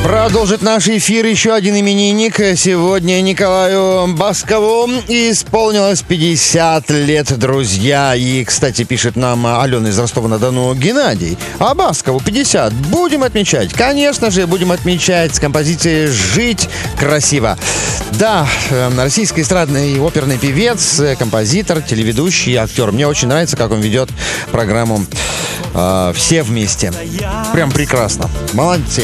Продолжит наш эфир еще один именинник. Сегодня Николаю Баскову исполнилось 50 лет, друзья. И, кстати, пишет нам Алена из Ростова-на-Дону: Геннадий, а Баскову 50 будем отмечать? Конечно же, будем отмечать с композицией «Жить красиво». Да, российский эстрадный и оперный певец, композитор, телеведущий, актер. Мне очень нравится, как он ведет программу «Все вместе». Прям прекрасно. Молодцы.